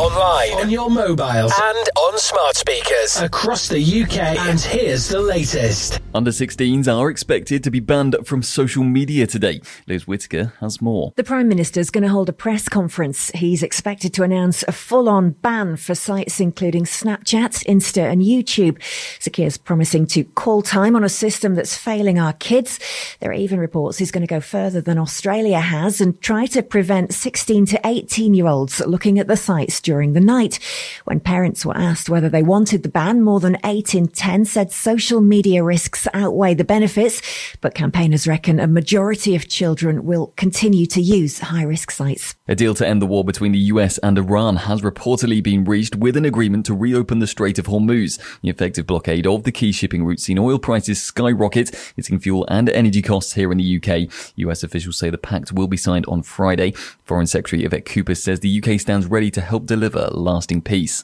online, on your mobiles, and on smart speakers across the UK. And here's the latest. Under 16s are expected to be banned from social media today. Liz Whittaker has more. The Prime Minister's going to hold a press conference. He's expected to announce a full-on ban for sites including Snapchat, Insta and YouTube. Sir Keir's promising to call time on a system that's failing our kids. There are even reports he's going to go further than Australia has and try to prevent 16 to 18-year-olds looking at the sites during the night. When parents were asked whether they wanted the ban, more than 8 in 10 said social media risks outweigh the benefits, but campaigners reckon a majority of children will continue to use high-risk sites. A deal to end the war between the US and Iran has reportedly been reached with an agreement to reopen the Strait of Hormuz. The effective blockade of the key shipping route seen oil prices skyrocket, hitting fuel and energy costs here in the UK. US officials say the pact will be signed on Friday. Foreign Secretary Yvette Cooper says the UK stands ready to help deliver lasting peace.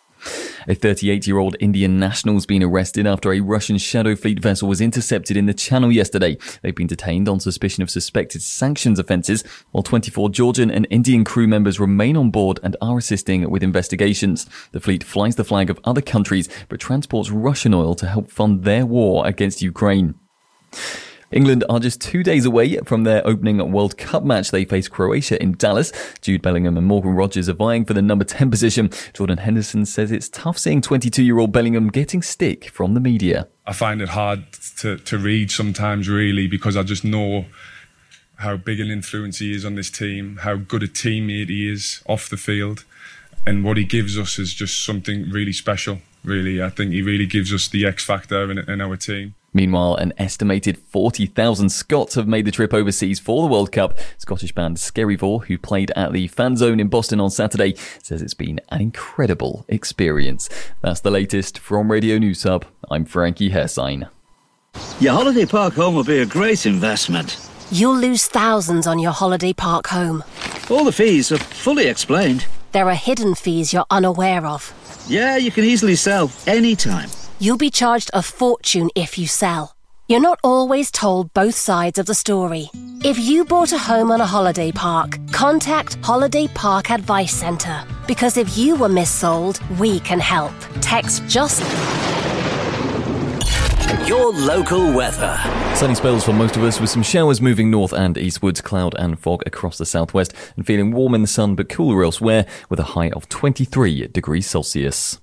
A 38-year-old Indian national has been arrested after a Russian Shadow Fleet vessel was intercepted in the Channel yesterday. They've been detained on suspicion of suspected sanctions offences, while 24 Georgian and Indian crew members remain on board and are assisting with investigations. The fleet flies the flag of other countries but transports Russian oil to help fund their war against Ukraine. England are just 2 days away from their opening World Cup match. They face Croatia in Dallas. Jude Bellingham and Morgan Rogers are vying for the number 10 position. Jordan Henderson says it's tough seeing 22-year-old Bellingham getting stick from the media. I find it hard to read sometimes, really, because I just know how big an influence he is on this team, how good a teammate he is off the field, and what he gives us is just something really special, really. I think he really gives us the X factor in our team. Meanwhile, an estimated 40,000 Scots have made the trip overseas for the World Cup. Scottish band Skerryvore, who played at the Fan Zone in Boston on Saturday, says it's been an incredible experience. That's the latest from Radio News Hub. I'm Frankie Hersign. Your holiday park home will be a great investment. You'll lose thousands on your holiday park home. All the fees are fully explained. There are hidden fees you're unaware of. Yeah, you can easily sell anytime. You'll be charged a fortune if you sell. You're not always told both sides of the story. If you bought a home on a holiday park, contact Holiday Park Advice Centre. Because if you were missold, we can help. Text JUST. your local weather. Sunny spells for most of us with some showers moving north and eastwards, cloud and fog across the southwest, and feeling warm in the sun but cooler elsewhere with a high of 23 degrees Celsius.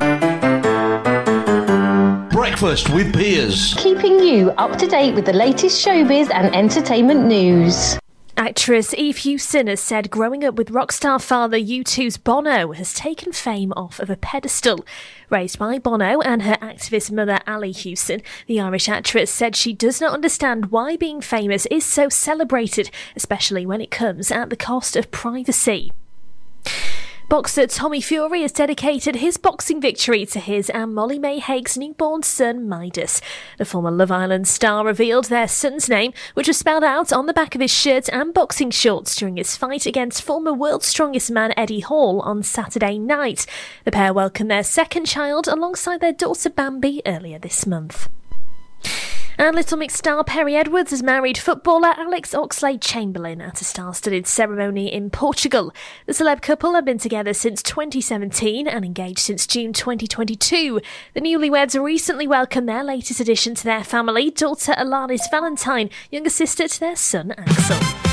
Breakfast with Piers. Keeping you up to date with the latest showbiz and entertainment news. Actress Eve Hewson has said growing up with rock star father U2's Bono has taken fame off of a pedestal. Raised by Bono and her activist mother Ali Hewson, the Irish actress said she does not understand why being famous is so celebrated, especially when it comes at the cost of privacy. Boxer Tommy Fury has dedicated his boxing victory to his and Molly May Hague's newborn son, Midas. The former Love Island star revealed their son's name, which was spelled out on the back of his shirt and boxing shorts during his fight against former World's Strongest Man Eddie Hall on Saturday night. The pair welcomed their second child alongside their daughter Bambi earlier this month. And Little Mix star Perry Edwards has married footballer Alex Oxlade-Chamberlain at a star-studded ceremony in Portugal. The celeb couple have been together since 2017 and engaged since June 2022. The newlyweds recently welcomed their latest addition to their family, daughter Alanis Valentine, younger sister to their son Axel.